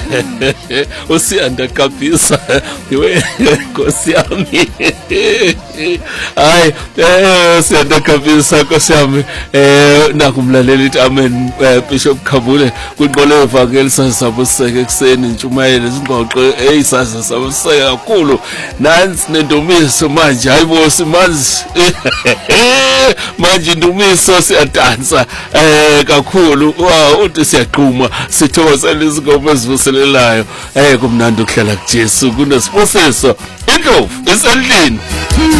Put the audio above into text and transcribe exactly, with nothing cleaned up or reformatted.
usiyanda kabisa we Nkosi yami. Hayi eh siyanda kabisa Nkosi yami. Eh nakumlalela ithi amen Bishop Khabule kunqole evangeli sasabuseke kuseni intshumayelo izingxoxo eyisasa sabuseke kakhulu nansi nendomiso manje hayibo simanzi manje indumiso siyadansa eh kakhulu wow uthi siyaqhuma sithokozela izingoma ezivuselelayo eh kumnandi ukuhlala kuJesu kunesibusiso indlovu isendlini.